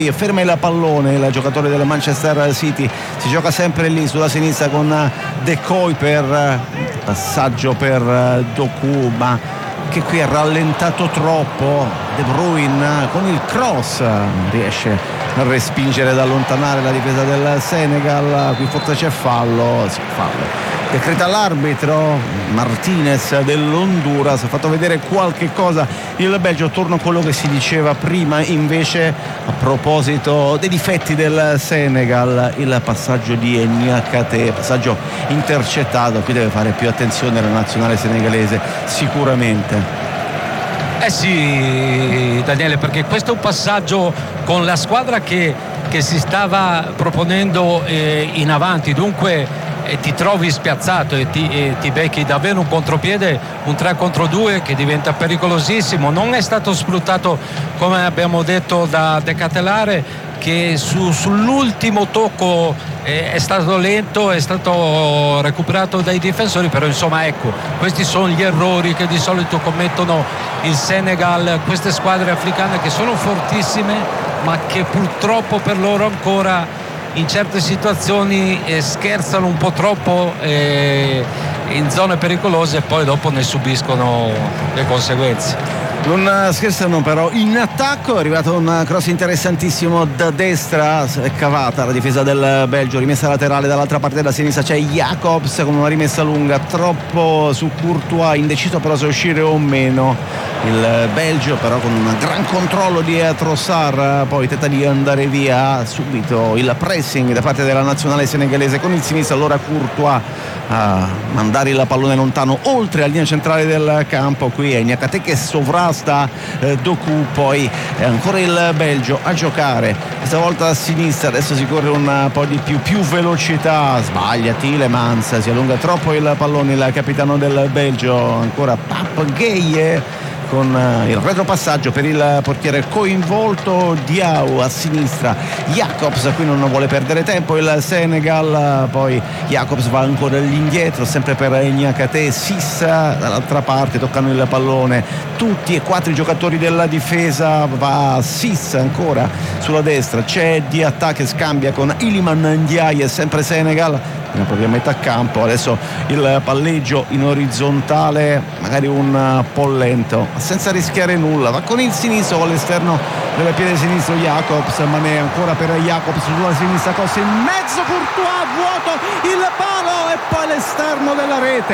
ferma il pallone il giocatore del Manchester City, si gioca sempre lì sulla sinistra con De Kuiper, passaggio per Doku, ma che qui è rallentato troppo. De Bruyne con il cross riesce a respingere ed allontanare la difesa del Senegal. Qui forse c'è fallo, sì, fallo decreta l'arbitro Martinez dell'Honduras. Ha fatto vedere qualche cosa il Belgio, torno a quello che si diceva prima invece a proposito dei difetti del Senegal. Il passaggio di Niakate, passaggio intercettato, qui deve fare più attenzione la nazionale senegalese sicuramente. Sì, Daniele, perché questo è un passaggio con la squadra che si stava proponendo in avanti, dunque ti trovi spiazzato e ti becchi davvero un contropiede, un 3 contro 2 che diventa pericolosissimo. Non è stato sfruttato, come abbiamo detto, da De Ketelaere, che sull'ultimo tocco è stato lento, è stato recuperato dai difensori, però insomma ecco, questi sono gli errori che di solito commettono il Senegal, queste squadre africane che sono fortissime ma che purtroppo per loro ancora in certe situazioni scherzano un po' troppo in zone pericolose e poi dopo ne subiscono le conseguenze. Non scherzano però in attacco, è arrivato un cross interessantissimo da destra, è cavata la difesa del Belgio, rimessa laterale dall'altra parte della sinistra, c'è Jacobs con una rimessa lunga troppo su Courtois, indeciso però se uscire o meno il Belgio, però con un gran controllo di Trossard, poi tenta di andare via, subito il pressing da parte della nazionale senegalese con il sinistro, allora Courtois a mandare il pallone lontano oltre la linea centrale del campo. Qui è Niakate che sovrasta Doku, poi è ancora il Belgio a giocare, questa volta a sinistra, adesso si corre un po' di più velocità, sbaglia Tielemans, si allunga troppo il pallone il capitano del Belgio, ancora Pape Gueye con il retropassaggio per il portiere coinvolto, Diaw a sinistra, Jacobs qui non vuole perdere tempo il Senegal, poi Jacobs va ancora all'indietro sempre per Niakate, Sissa dall'altra parte, toccano il pallone tutti e 4 i giocatori della difesa, va Sissa ancora sulla destra, c'è Diatta che scambia con Iliman Ndiaye, sempre Senegal proprio a metà campo, adesso il palleggio in orizzontale magari un po' lento senza rischiare nulla, va con il sinistro, con l'esterno del piede sinistro Jacobs, Mané ancora per Jacobs sulla sinistra, cosa in mezzo, Courtois vuoto, il palo e poi l'esterno della rete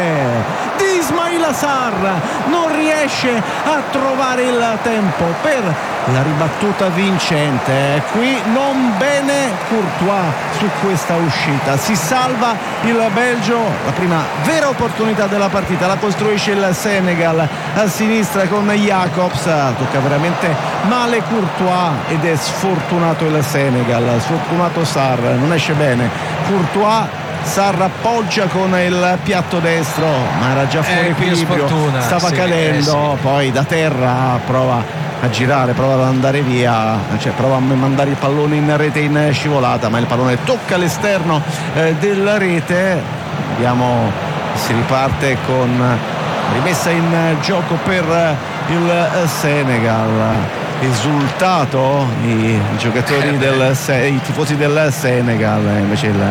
di Ismaila Sarr, non riesce a trovare il tempo per la ribattuta vincente, qui non bene Courtois su questa uscita, si salva il Belgio, la prima vera opportunità della partita la costruisce il Senegal a sinistra con Jacobs, tocca veramente male Courtois ed è sfortunato il Senegal, sfortunato Sarr, non esce bene Courtois, Sarr appoggia con il piatto destro ma era già fuori equilibrio, stava cadendo, poi da terra prova a girare, prova ad andare via, cioè prova a mandare il pallone in rete in scivolata, ma il pallone tocca l'esterno della rete. Vediamo, si riparte con rimessa in gioco per il Senegal, risultato i giocatori i tifosi del Senegal, invece il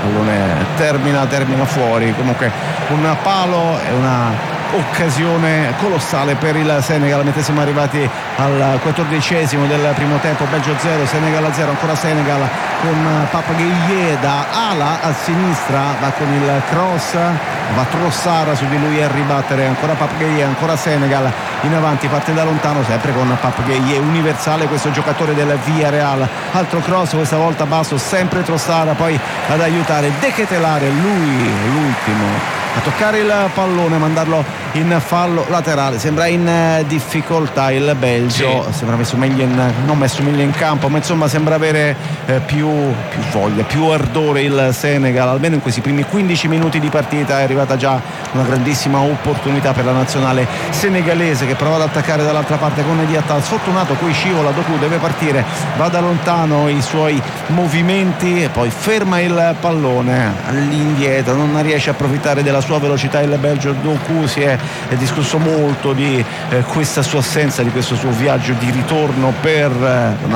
pallone termina fuori, comunque un palo e una occasione colossale per il Senegal, mentre siamo arrivati al 14° del primo tempo, Belgio 0 Senegal 0, ancora Senegal con Pape Gueye da ala a sinistra, va con il cross, va Trossard su di lui a ribattere, ancora Pape Gueye, ancora Senegal in avanti, parte da lontano sempre con Pape Gueye, universale questo giocatore del Villarreal, altro cross questa volta basso, sempre Trossard poi ad aiutare De Ketelaere, lui l'ultimo a toccare il pallone, mandarlo in fallo laterale, sembra in difficoltà il Belgio, sì. Sembra non messo meglio in campo, ma insomma sembra avere più voglia, più ardore il Senegal, almeno in questi primi 15 minuti di partita è arrivata già una grandissima opportunità per la nazionale senegalese che prova ad attaccare dall'altra parte con Diatta, sfortunato, qui scivola, Doku deve partire, va da lontano i suoi movimenti e poi ferma il pallone all'indietro, non riesce a approfittare della sua velocità il Belgio. Doku si è discusso molto di questa sua assenza, di questo suo viaggio di ritorno per